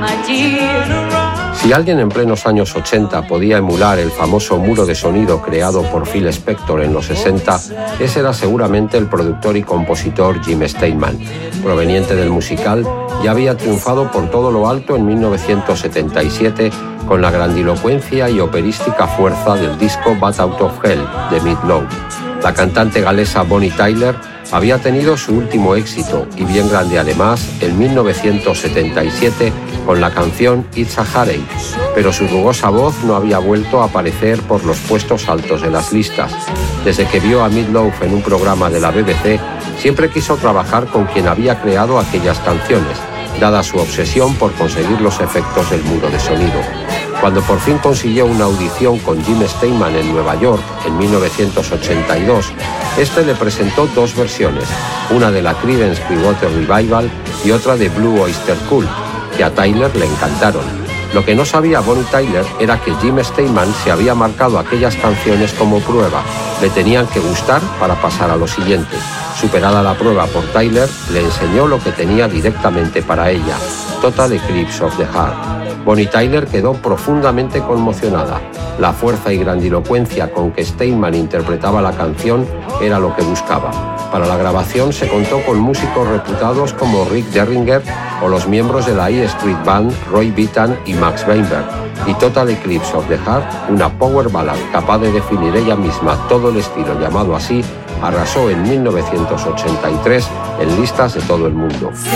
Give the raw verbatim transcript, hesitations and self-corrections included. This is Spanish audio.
Si alguien en plenos años ochenta podía emular el famoso muro de sonido creado por Phil Spector en los sesenta, ese era seguramente el productor y compositor Jim Steinman. Proveniente del musical, ya había triunfado por todo lo alto en mil novecientos setenta y siete con la grandilocuencia y operística fuerza del disco Bat Out of Hell de Meat Loaf. La cantante galesa Bonnie Tyler había tenido su último éxito, y bien grande además, en mil novecientos setenta y siete con la canción It's a Heartache, pero su rugosa voz no había vuelto a aparecer por los puestos altos de las listas. Desde que vio a Meat Loaf en un programa de la B B C, siempre quiso trabajar con quien había creado aquellas canciones, dada su obsesión por conseguir los efectos del muro de sonido. Cuando por fin consiguió una audición con Jim Steinman en Nueva York en mil novecientos ochenta y dos, este le presentó dos versiones, una de la Creedence Clearwater Revival y otra de Blue Oyster Cult, que a Tyler le encantaron. Lo que no sabía Bonnie Tyler era que Jim Steinman se había marcado aquellas canciones como prueba. Le tenían que gustar para pasar a lo siguiente. Superada la prueba por Tyler, le enseñó lo que tenía directamente para ella, Total Eclipse of the Heart. Bonnie Tyler quedó profundamente conmocionada. La fuerza y grandilocuencia con que Steinman interpretaba la canción era lo que buscaba. Para la grabación se contó con músicos reputados como Rick Derringer o los miembros de la E Street Band Roy Bittan y Max Weinberg, y Total Eclipse of the Heart, una power ballad capaz de definir ella misma todo el estilo llamado así, arrasó en mil novecientos ochenta y tres en listas de todo el mundo.